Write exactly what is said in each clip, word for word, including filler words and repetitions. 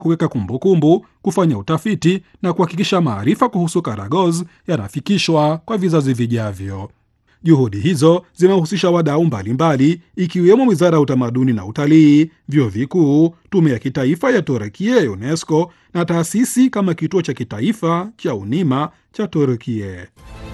kuweka kumbukumbu, kufanya utafiti na kuhakikisha maarifa kuhusu Karagoz yanafikishwa kwa vizazi vijavyo. Juhudi hizo zinahusisha wadau mbalimbali ikiwemo Wizara ya Utamaduni na Utalii, vyuo vikuu, Tume ya Kitaifa ya Turukia ya UNESCO na taasisi kama Kituo cha Kitaifa cha Unima cha Turukia.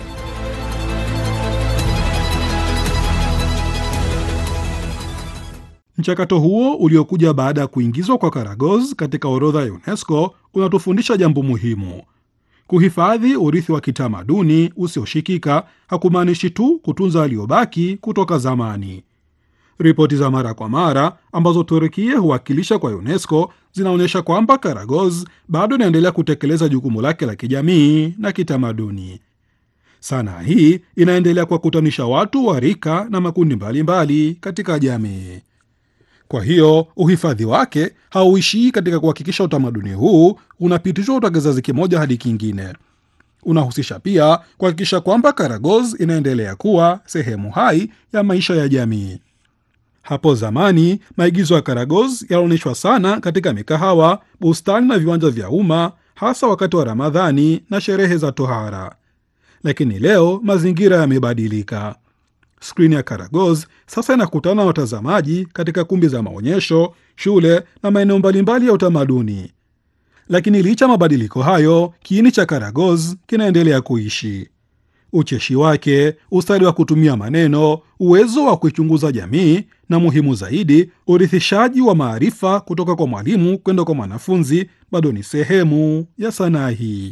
Mchakato huo uliokuja baada ya kuingizwa kwa Karagoz katika orodha ya UNESCO unatufundisha jambo muhimu. Kuhifadhi urithi wa kitamaduni usioshikika hakumaanishi tu kutunza aliyobaki kutoka zamani. Ripoti za mara kwa mara ambazo Turkia huwakilisha kwa UNESCO zinaonyesha kwamba Karagoz bado inaendelea kutekeleza jukumu lake la kijamii na kitamaduni. Sanaa hii inaendelea kuwakutanisha watu wa rika na makundi mbalimbali katika jamii. Kwa hiyo uhifadhi wake hauishii katika kuhakikisha utamaduni huu unapitishwa kutoka kizazi kimoja hadi kingine. Unahusisha pia kuhakikisha kwamba Karagoz inaendelea kuwa sehemu hai ya maisha ya jamii. Hapo zamani maigizo ya Karagoz yalionyeshwa sana katika mikahawa, bustani na viwanja vya umma, hasa wakati wa Ramadhani na sherehe za tohara. Lakini leo mazingira yamebadilika. Skrini ya Karagoz sasa inakutana na watazamaji katika kumbi za maonyesho, shule na maeneo mbalimbali ya utamaduni. Lakini licha mabadiliko hayo, kiini cha Karagoz kinaendelea kuishi. Ucheshi wake, ustadi wa kutumia maneno, uwezo wa kuichunguza jamii na muhimu zaidi, urithishaji wa maarifa kutoka kwa mwalimu kwenda kwa mwanafunzi bado ni sehemu ya sanaa hii.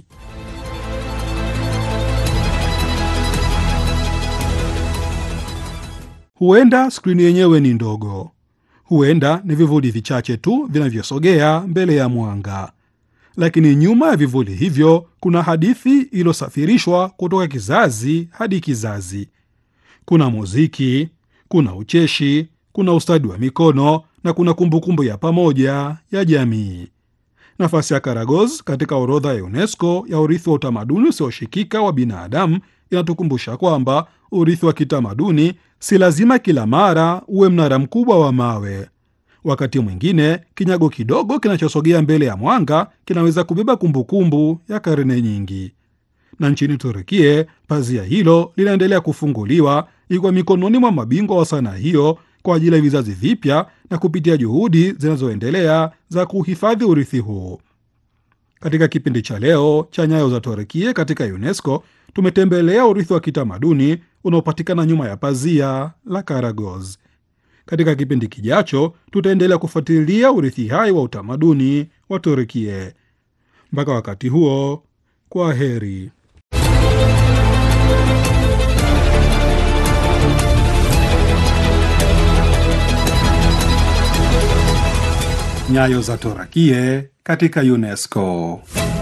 Huenda skrini yenyewe ni ndogo. Huenda ni vivuli vichache tu vinavyosogea mbele ya mwanga. Lakini nyuma ya vivuli hivyo kuna hadithi iliyosafirishwa kutoka kizazi hadi kizazi. Kuna muziki, kuna ucheshi, kuna ustadi wa mikono na kuna kumbukumbu ya pamoja ya jamii. Nafasi ya Karagoz katika orodha ya UNESCO ya urithi wa utamaduni usioshikika wa binadamu inatukumbusha kwamba urithi wa kitamaduni si lazima kila mara uwe mnara mkubwa wa mawe. Wakati mwingine kinyago kidogo kinachosogea mbele ya mwanga kinaweza kubeba kumbukumbu ya karne nyingi. Na nchini Turkia, pazia hilo linaendelea kufunguliwa ikiwa mikononi mwa mabingwa wa sanaa hiyo kwa ajili ya vizazi vipya na kupitia juhudi zinazoendelea za kuhifadhi urithi huu. Katika kipindi cha leo cha Nyayo za Turkia katika UNESCO, tumetembelea urithi wa kitamaduni unaopatikana nyuma ya pazia la Karagoz. Katika kipindi kijacho, tutaendelea kufuatilia urithi hai wa utamaduni wa Turkia. Mpaka wakati huo, kwa heri. Nyayo za Turkia katika UNESCO.